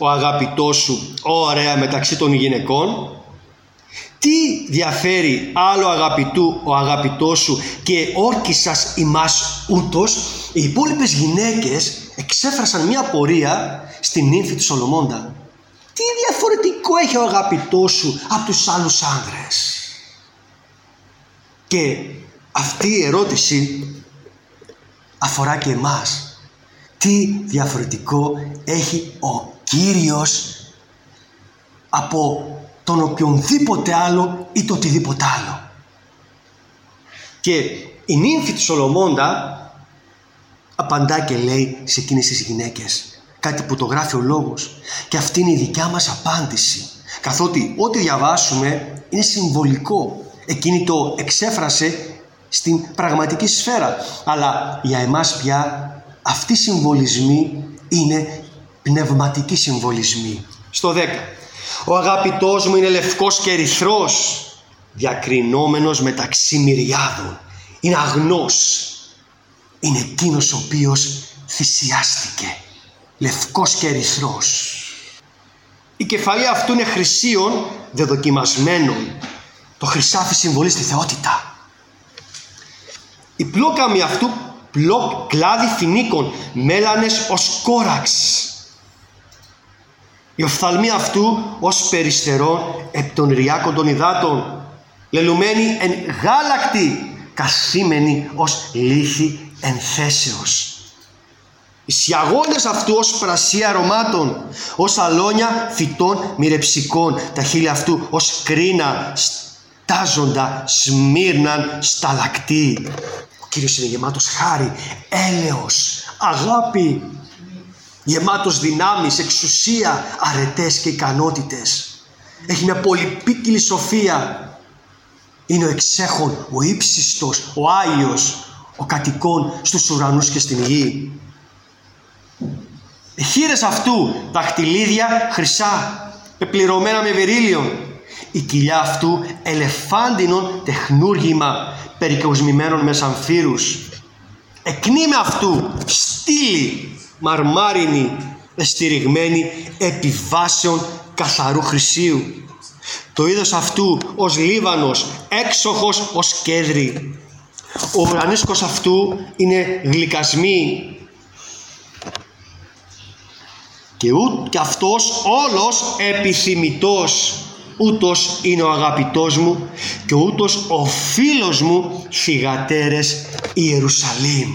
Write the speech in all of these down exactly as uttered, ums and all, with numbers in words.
ο αγαπητός σου ωραία μεταξύ των γυναικών? Τι διαφέρει άλλο αγαπητού ο αγαπητός σου και όρκισας ημάς ούτως? Οι υπόλοιπες γυναίκες εξέφρασαν μια απορία στην νύμφη του Σολομώντα. Τι διαφορετικό έχει ο αγαπητός σου από τους άλλους άνδρες? Και αυτή η ερώτηση αφορά και εμάς. Τι διαφορετικό έχει ο Κύριος από τον οποιονδήποτε άλλο ή το οτιδήποτε άλλο? Και η νύμφη του Σολομώντα απαντά και λέει σε εκείνες τις γυναίκες κάτι που το γράφει ο λόγος, και αυτή είναι η δικιά μας απάντηση, καθότι ό,τι διαβάσουμε είναι συμβολικό. Εκείνη το εξέφρασε στην πραγματική σφαίρα, αλλά για εμάς πια αυτοί οι συμβολισμοί είναι πνευματικοί συμβολισμοί. Στο δέκα. Ο αγαπητός μου είναι λευκός και ερυθρός, διακρινόμενος μεταξύ μυριάδων. Είναι αγνός. Είναι εκείνος ο οποίος θυσιάστηκε. Λευκός και ερυθρός. Η κεφαλή αυτού είναι χρυσίων δεδοκιμασμένων. Το χρυσάφι συμβολεί στη θεότητα. Η πλόκαμη αυτού πλοκ, κλάδι φοινίκων, μέλανες ως κόραξ. Η οφθαλμή αυτού ως περιστερών επ' των ριάκων των υδάτων, λελουμένη εν γάλακτη, καθήμενη ως λίθη εν θέσεως. Οι σιαγόνες αυτού ως πρασία αρωμάτων, ως αλόνια φυτών μυρεψικών, τα χείλη αυτού ως κρίνα στάζοντα σμύρναν σταλακτή. Ο Κύριος είναι γεμάτος χάρη, έλεος, αγάπη, γεμάτος δυνάμεις, εξουσία, αρετές και ικανότητες. Έχει μια πολυπίκυλη σοφία. Είναι ο εξέχων, ο ύψιστος, ο Άγιος, ο κατοικών στους ουρανούς και στην γη. Οι χείλες αυτού δαχτυλίδια χρυσά, πεπληρωμένα με βερίλιον. Η κοιλιά αυτού ελεφάντινον τεχνούργημα, περικοσμημένων με σαμφύρους. Εκνήμε αυτού στήλη μαρμάρινη, εστηριγμένη επί βάσεων καθαρού χρυσίου. Το είδος αυτού ως Λίβανος, έξοχος ως κέδρι. Ο ουρανίσκος αυτού είναι γλυκασμή. Και, ού, και αυτός όλος επιθυμητός. Ούτως είναι ο αγαπητός μου και ούτως ο φίλος μου θυγατέρες Ιερουσαλήμ.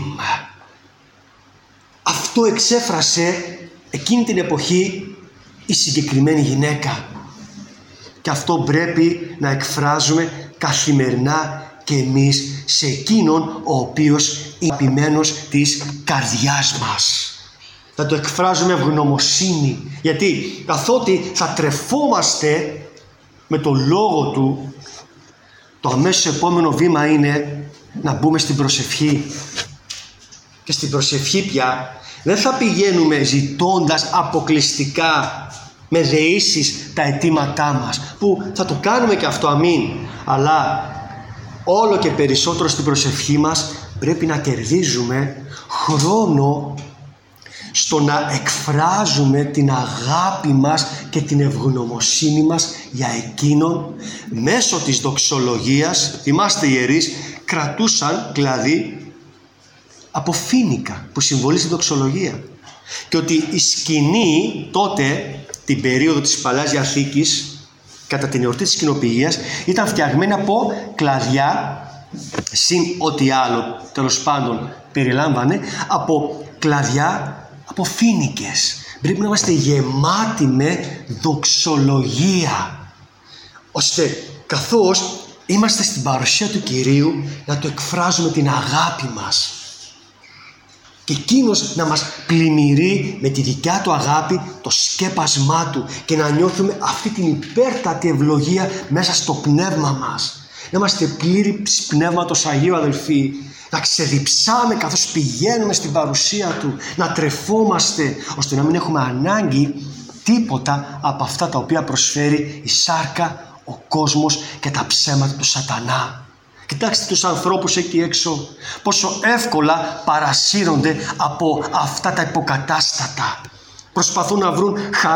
Αυτό εξέφρασε εκείνη την εποχή η συγκεκριμένη γυναίκα. Και αυτό πρέπει να εκφράζουμε καθημερινά και εμείς σε εκείνον ο οποίος είναι αγαπημένος της καρδιάς μας. Να το εκφράζουμε ευγνωμοσύνη, γιατί καθότι θα τρεφόμαστε με το λόγο του, το αμέσως επόμενο βήμα είναι να μπούμε στην προσευχή. Και στην προσευχή πια δεν θα πηγαίνουμε ζητώντας αποκλειστικά με δεήσεις τα αιτήματά μας, που θα το κάνουμε και αυτό, αμήν, αλλά όλο και περισσότερο στην προσευχή μας πρέπει να κερδίζουμε χρόνο στο να εκφράζουμε την αγάπη μας και την ευγνωμοσύνη μας για εκείνον μέσω της δοξολογίας. Θυμάστε, οι ιερείς κρατούσαν κλαδί από φοίνικα που συμβολίζει τη δοξολογία, και ότι η σκηνή τότε, την περίοδο της Παλαιάς Διαθήκης, κατά την εορτή της Κοινοποιίας, ήταν φτιαγμένη από κλαδιά, συν ό,τι άλλο τέλος πάντων περιλάμβανε, από κλαδιά από φοίνικες. Πρέπει να είμαστε γεμάτοι με δοξολογία, ώστε καθώς είμαστε στην παρουσία του Κυρίου να το εκφράζουμε την αγάπη μας και εκείνος να μας πλημμυρεί με τη δικιά του αγάπη, το σκέπασμά του, και να νιώθουμε αυτή την υπέρτατη ευλογία μέσα στο πνεύμα μας. Να είμαστε πλήρη πνεύματος Αγίου, αδελφοί. Να ξεδιψάμε καθώς πηγαίνουμε στην παρουσία του, να τρεφόμαστε, ώστε να μην έχουμε ανάγκη τίποτα από αυτά τα οποία προσφέρει η σάρκα, ο κόσμος και τα ψέματα του σατανά. Κοιτάξτε τους ανθρώπους εκεί έξω, πόσο εύκολα παρασύρονται από αυτά τα υποκατάστατα. Προσπαθούν να βρουν χαρά